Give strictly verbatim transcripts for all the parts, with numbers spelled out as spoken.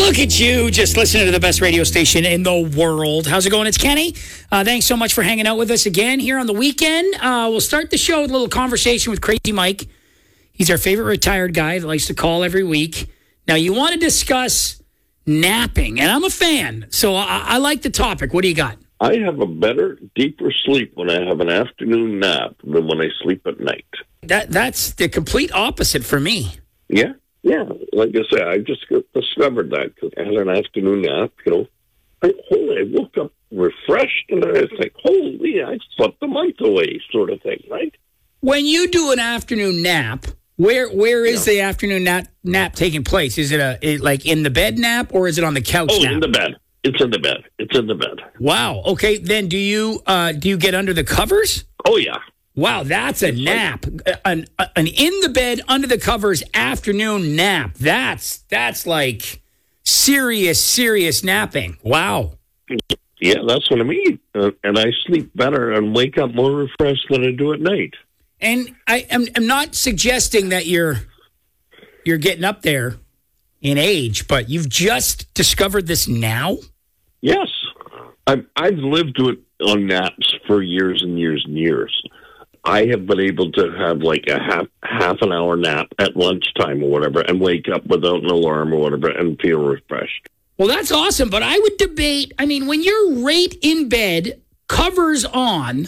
Look at you, just listening to the best radio station in the world. How's it going? It's Kenny. Uh, thanks so much for hanging out with us again here on the weekend. Uh, we'll start the show with a little conversation with Crazy Mike. He's our favorite retired guy that likes to call every week. Now, you want to discuss napping, and I'm a fan, so I, I like the topic. What do you got? I have a better, deeper sleep when I have an afternoon nap than when I sleep at night. That That's the complete opposite for me. Yeah? Yeah, like I said, I just discovered that because I had an afternoon nap, you know. I, holy, I woke up refreshed, and I was like, holy, I slept the month away, sort of thing, right? When you do an afternoon nap, where where is yeah. the afternoon nap, nap taking place? Is it a it, like in the bed nap, or is it on the couch oh, nap? in the bed. It's in the bed. It's in the bed. Wow. Okay, then do you uh, do you get under the covers? Oh, yeah. Wow, that's a nap. An, an in the bed, under the covers afternoon nap. That's that's like serious, serious napping. Wow. Yeah, that's what I mean. Uh, and I sleep better and wake up more refreshed than I do at night. And I am I'm not suggesting that you're you're getting up there in age, but you've just discovered this now? Yes. I've, I've lived with on naps for years and years and years. I have been able to have like a half half an hour nap at lunchtime or whatever and wake up without an alarm or whatever and feel refreshed. Well, that's awesome, but I would debate, I mean, when you're right in bed, covers on,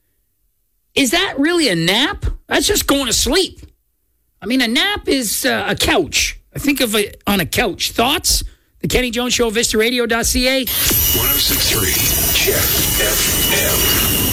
is that really a nap? That's just going to sleep. I mean, a nap is uh, a couch. I think of it on a couch. Thoughts? The Kenny Jones Show, Vista Radio dot C A. one oh six point three, Jet F M.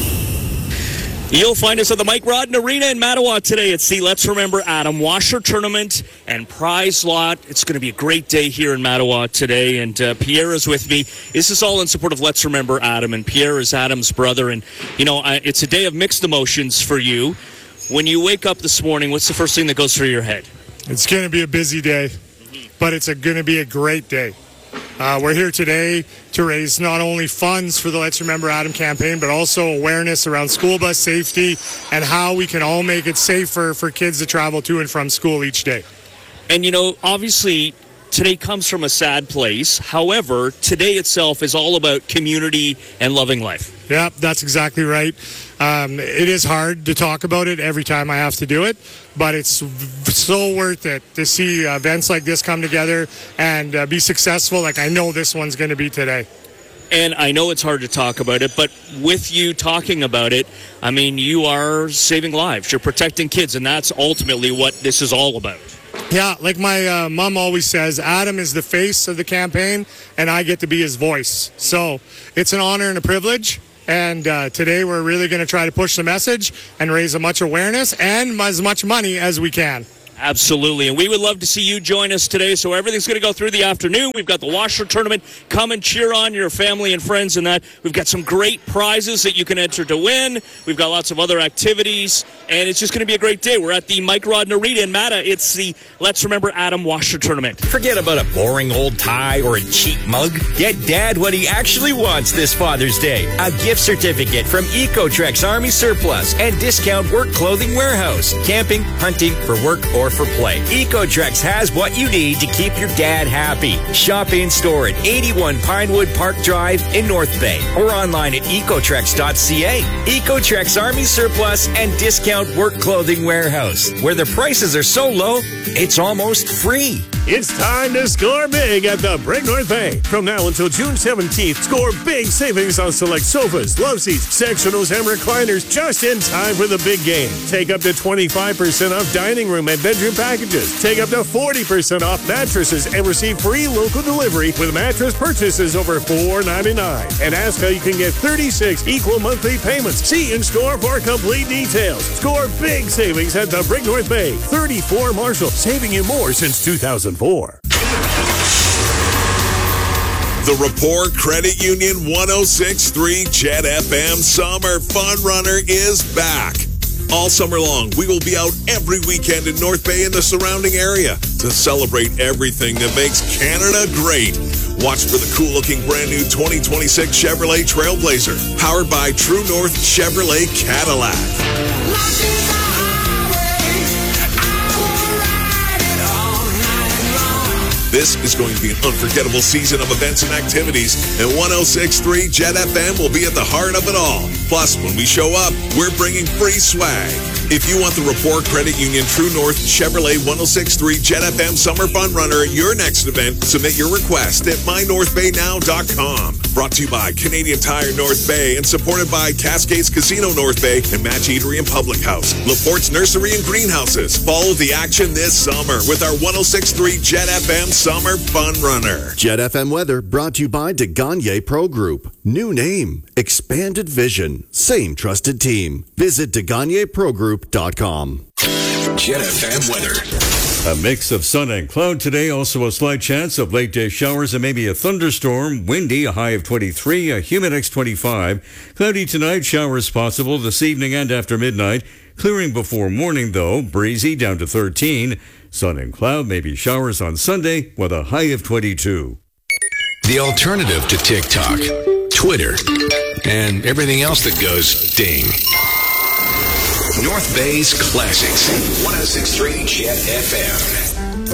You'll find us at the Mike Rodden Arena in Mattawa today. It's the Let's Remember Adam Washer Tournament and Prize Lot. It's going to be a great day here in Mattawa today, and uh, Pierre is with me. This is all in support of Let's Remember Adam, and Pierre is Adam's brother. And, you know, I, it's a day of mixed emotions for you. When you wake up this morning, what's the first thing that goes through your head? It's going to be a busy day, but it's going to be a great day. Uh, we're here today to raise not only funds for the Let's Remember Adam campaign, but also awareness around school bus safety and how we can all make it safer for kids to travel to and from school each day. And, you know, obviously, today comes from a sad place. However, today itself is all about community and loving life. Yeah, that's exactly right. Um, it is hard to talk about it every time I have to do it, but it's v- so worth it to see events like this come together and uh, be successful like I know this one's going to be today. And I know it's hard to talk about it, but with you talking about it, I mean, you are saving lives. You're protecting kids, and that's ultimately what this is all about. Yeah, like my uh, mom always says, Adam is the face of the campaign, and I get to be his voice. So it's an honor and a privilege. And uh, today we're really going to try to push the message and raise as much awareness and as much money as we can. Absolutely. And we would love to see you join us today. So everything's going to go through the afternoon. We've got the Washer Tournament. Come and cheer on your family and friends in that. We've got some great prizes that you can enter to win. We've got lots of other activities. And it's just going to be a great day. We're at the Mike Rodden Arena in Matta. It's the Let's Remember Adam Washer Tournament. Forget about a boring old tie or a cheap mug. Get Dad what he actually wants this Father's Day. A gift certificate from Ecotrex Army Surplus and Discount Work Clothing Warehouse. Camping, hunting, for work, or for play. Ecotrex has what you need to keep your dad happy. Shop in store at eighty-one Pinewood Park Drive in North Bay or online at ecotrex dot c a. Ecotrex Army Surplus and Discount Work Clothing Warehouse, where the prices are so low, it's almost free. It's time to score big at the Brick North Bay. From now until June seventeenth, score big savings on select sofas, love seats, sectionals, and recliners just in time for the big game. Take up to twenty-five percent off dining room and bedroom packages. Take up to forty percent off mattresses and receive free local delivery with mattress purchases over four ninety-nine. And ask how you can get thirty-six equal monthly payments. See in store for complete details. Score big savings at the Brick North Bay. thirty-four Marshall, saving you more since two thousand four. The Rapport Credit Union one oh six point three Jet F M Summer Fun Runner is back. All summer long, we will be out every weekend in North Bay and the surrounding area to celebrate everything that makes Canada great. Watch for the cool-looking brand-new twenty twenty-six Chevrolet Trailblazer, powered by True North Chevrolet Cadillac. This is going to be an unforgettable season of events and activities, and one oh six point three Jet F M will be at the heart of it all. Plus, when we show up, we're bringing free swag. If you want the Rapport Credit Union True North Chevrolet one oh six point three Jet F M Summer Fun Runner at your next event, submit your request at my north bay now dot com. Brought to you by Canadian Tire North Bay and supported by Cascades Casino North Bay and Match Eatery and Public House, LaPorte's Nursery and Greenhouses. Follow the action this summer with our one oh six point three Jet F M Summer Fun Runner. Jet F M weather brought to you by DeGagne Pro Group. New name, expanded vision, same trusted team. Visit de gagne pro group dot com. Jet F M weather. A mix of sun and cloud today. Also a slight chance of late day showers and maybe a thunderstorm. Windy, a high of twenty-three, a humid X twenty-five. Cloudy tonight, showers possible this evening and after midnight. Clearing before morning though, breezy down to thirteen. Sun and cloud, maybe showers on Sunday with a high of twenty-two. The alternative to TikTok, Twitter, and everything else that goes ding. North Bay's Classics, one oh six point three Jet F M.